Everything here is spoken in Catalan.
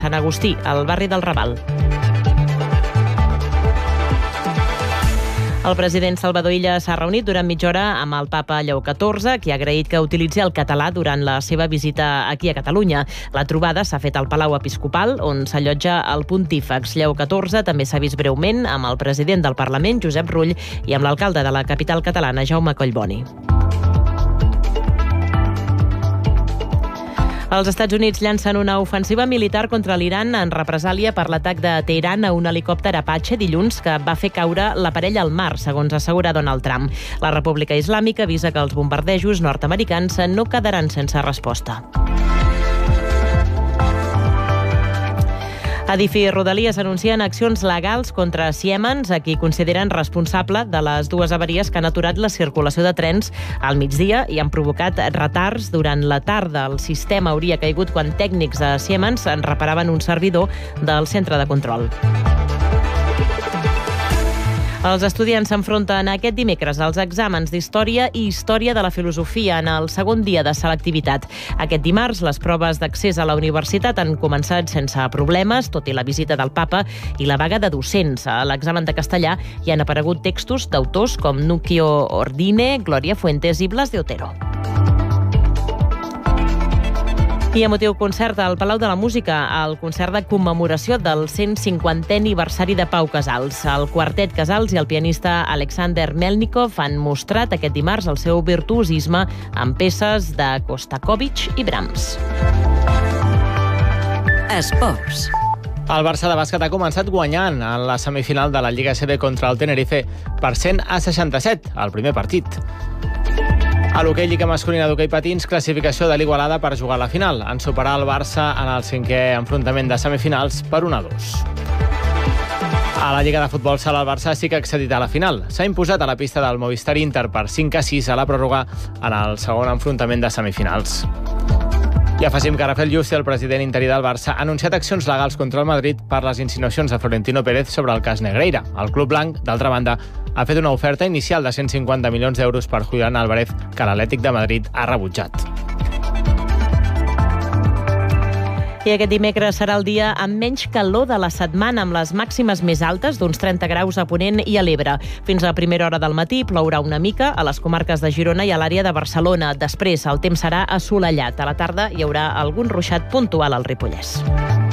Sant Agustí, al barri del Raval. El president Salvador Illa s'ha reunit durant mitja hora amb el papa Lleó XIV, qui ha agraït que utilitzi el català durant la seva visita aquí a Catalunya. La trobada s'ha fet al Palau Episcopal, on s'allotja el pontífex. Lleó XIV també s'ha vist breument amb el president del Parlament, Josep Rull, i amb l'alcalde de la capital catalana, Jaume Collboni. Els Estats Units llancen una ofensiva militar contra l'Iran en represàlia per l'atac de Teheran a un helicòpter Apache dilluns que va fer caure l'aparell al mar, segons assegura Donald Trump. La República Islàmica avisa que els bombardejos nord-americans no quedaran sense resposta. Adif i Rodalies anuncien accions legals contra Siemens, a qui consideren responsable de les dues avaries que han aturat la circulació de trens al migdia i han provocat retards durant la tarda. El sistema hauria caigut quan tècnics de Siemens en reparaven un servidor del centre de control. Els estudiants s'enfronten aquest dimecres als exàmens d'Història i Història de la Filosofia en el segon dia de selectivitat. Aquest dimarts, les proves d'accés a la universitat han començat sense problemes, tot i la visita del papa i la vaga de docents. A l'examen de castellà hi han aparegut textos d'autors com Nuccio Ordine, Gloria Fuentes i Blas de Otero. I a motiu concert al Palau de la Música, el concert de commemoració del 150è aniversari de Pau Casals. El quartet Casals i el pianista Alexander Melnikov han mostrat aquest dimarts el seu virtuosisme amb peces de Shostakovich i Brahms. Esports. El Barça de bàsquet ha començat guanyant en la semifinal de la Lliga ACB contra el Tenerife per 100-67, el primer partit. A l'hoquei Lliga masculina d'hoquei patins, classificació de l'Igualada per jugar a la final, en superar el Barça en el cinquè enfrontament de semifinals per 1-2. A la Lliga de futbol sala, el Barça sí que ha accedit a la final. S'ha imposat a la pista del Movistar Inter per 5-6 a la pròrroga en el segon enfrontament de semifinals. I afegim que Rafael Yuste, el president interí del Barça, ha anunciat accions legals contra el Madrid per les insinuacions de Florentino Pérez sobre el cas Negreira. El club blanc, d'altra banda, ha fet una oferta inicial de 150 milions d'euros per Julián Álvarez, que l'Atlètic de Madrid ha rebutjat. I aquest dimecres serà el dia amb menys calor de la setmana, amb les màximes més altes d'uns 30 graus a Ponent i a l'Ebre. Fins a primera hora del matí plourà una mica a les comarques de Girona i a l'àrea de Barcelona. Després el temps serà assolellat. A la tarda hi haurà algun ruixat puntual al Ripollès.